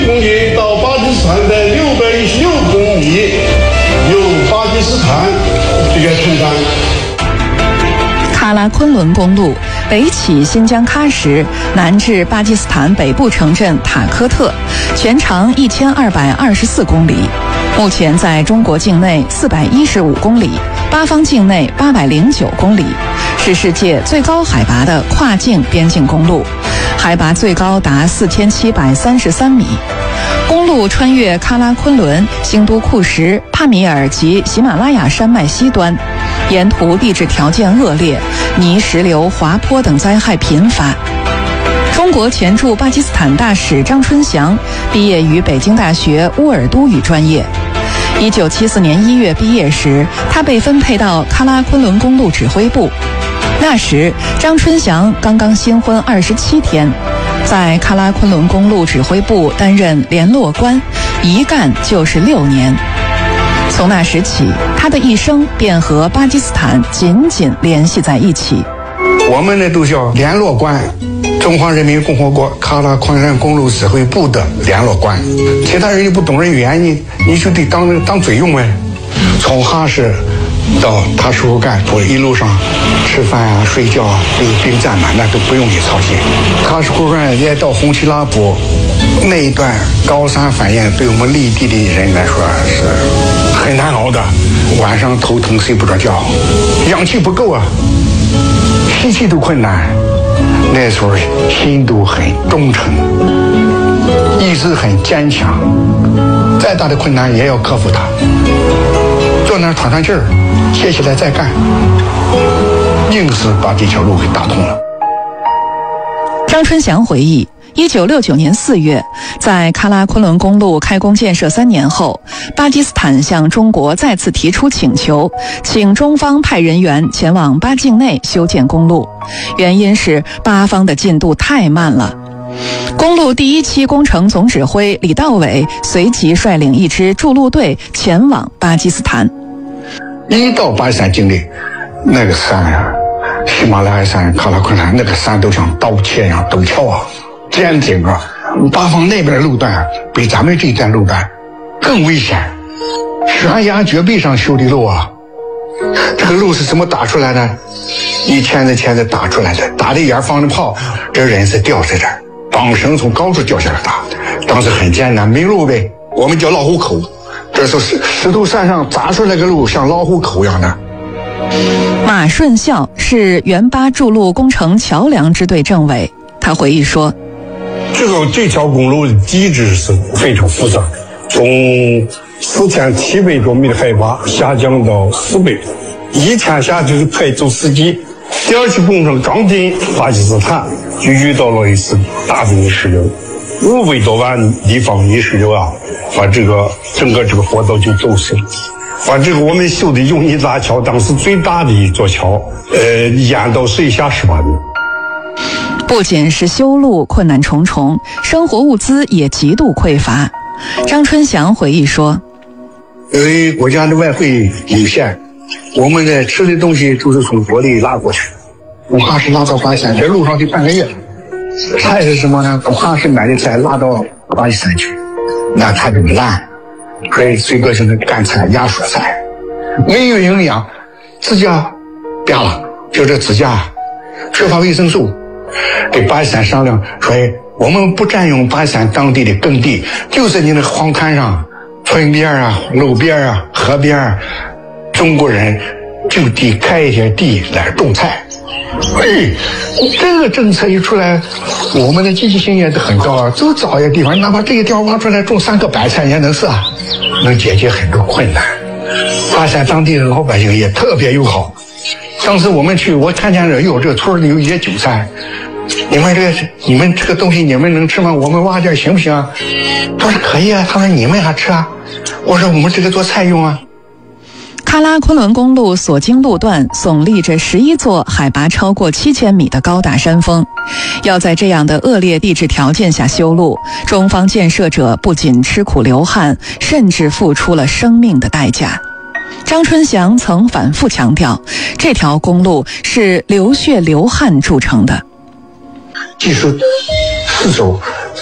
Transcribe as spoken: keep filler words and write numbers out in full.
公里到巴基斯坦的六百一十六公里，由巴基斯坦这个承担。 喀拉昆仑公路北起新疆喀什，南至巴基斯坦北部城镇塔科特，全长一千二百二十四公里。目前在中国境内四百一十五公里，巴方境内八百零九公里，是世界最高海拔的跨境边境公路，海拔最高达四千七百三十三米。公路穿越喀拉昆仑、兴都库什、帕米尔及喜马拉雅山脉西端，沿途地质条件恶劣，泥石流、滑坡等灾害频发。中国前驻巴基斯坦大使张春祥毕业于北京大学乌尔都语专业。一九七四年一月毕业时，他被分配到喀拉昆仑公路指挥部。那时，张春祥刚刚新婚二十七天，在喀拉昆仑公路指挥部担任联络官，一干就是六年。从那时起，他的一生便和巴基斯坦紧紧联系在一起。 我们呢都叫联络官，中华人民共和国喀拉昆仑公路指挥部的联络官。其他人又不懂人语言，你你就得当当嘴用呗。从哈市到塔什库干部，一路上吃饭啊、睡觉啊，都有兵站嘛，那都不用你操心。塔什库干也到红旗拉卜那一段高山反应，对我们内地的人来说是很难熬的，晚上头疼睡不着觉，氧气不够啊，吸气都困难。那时候心都很忠诚，意志很坚强，再大的困难也要克服它，坐那儿喘喘气儿，歇起来再干，硬是把这条路给打通了。 张春祥回忆，一九六九年四月，在喀拉昆仑公路开工建设三年后，巴基斯坦向中国再次提出请求，请中方派人员前往巴境内修建公路，原因是巴方的进度太慢了。公路第一期工程总指挥李道伟随即率领一支筑路队前往巴基斯坦。 一到巴基斯坦境内，那个山呀、啊，喜马拉雅山、喀拉昆仑那个山都像刀切一样陡峭啊，坚挺啊。巴方那边的路段比咱们这段路段更危险，悬崖绝壁上修的路啊。这个路是怎么打出来的？一钳子钳子打出来的，打的眼放的炮，这人是吊在这儿，绑绳从高处掉下来打，当时很艰难，没路呗，我们叫老虎口。这是石石头山上砸出来个路，像老虎口一样的。 马顺孝是原巴筑路工程桥梁支队政委，他回忆说， 这个这条公路的机制是非常复杂，从四千七百多米的海拔下降到四百多，一天下就是派走司机。第二期工程刚进巴基斯坦，就遇到了一次大的泥石流，五百多万立方泥石流啊，把这个整个这个坡道就走死了。把这个我们修的永义大桥，当时最大的一座桥，呃，淹到水下十八米。 不仅是修路困难重重，生活物资也极度匮乏。张春祥回忆说， 因为国家的外汇有限，我们的吃的东西都是从国内拉过去，从哈市拉到巴基斯坦，这路上得半个月。菜是什么呢？从哈市买的菜拉到巴基斯坦去，那菜就烂，所以最多就是干菜、压蔬菜，没有营养，指甲变了，就这指甲缺乏维生素。给巴基斯坦商量说，我们不占用巴基斯坦当地的耕地，就是你那荒滩上、村边啊、路边啊、河边啊，中国人就地开一些地来种菜。哎，这个政策一出来，我们的积极性也是很高啊。就找一个地方，哪怕这个地方挖出来种三个白菜也能是啊，能解决很多困难。巴基斯坦当地的老百姓也特别友好。当时我们去，我看见这有这个村里有野韭菜，你们这个你们这个东西你们能吃吗？我们挖点行不行啊？他说可以啊。他说你们还吃啊？我说我们这个做菜用啊。 喀拉昆仑公路所经路段耸立着十一座海拔超过七千米的高大山峰，要在这样的恶劣地质条件下修路，中方建设者不仅吃苦流汗，甚至付出了生命的代价。张春祥曾反复强调，这条公路是流血流汗铸成的。 技术四手